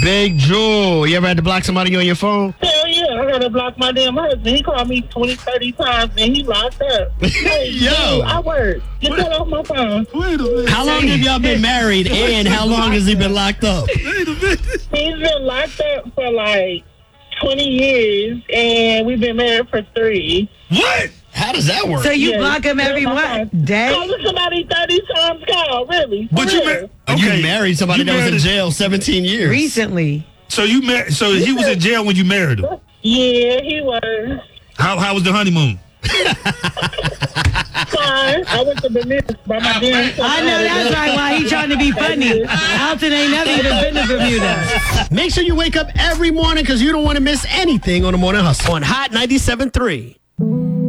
Big Jewel. You ever had to block somebody on your phone? Hell yeah, I gotta block my damn husband. He called me 20, 30 times and he locked up. Hey, Yo. dude, I work. Get that off my phone. Wait a minute. How long have y'all been married and how long has he been locked up? Wait a minute. He's been locked up for like 20 years and we've been married for 3. What? How does that work? So you Yeah. block him every what? Day? Calling somebody 30 times, call, really. For But you real. You married somebody that was in jail 17 years. Recently. So you married? So he was in jail when you married him. Yeah, he was. How was the honeymoon? Fine. I went to Bermuda by my damn self. I know that's right. Why he trying to be funny? Alton ain't never even been to Bermuda. Make sure you wake up every morning because you don't want to miss anything on the Morning Hustle. On Hot 97.3.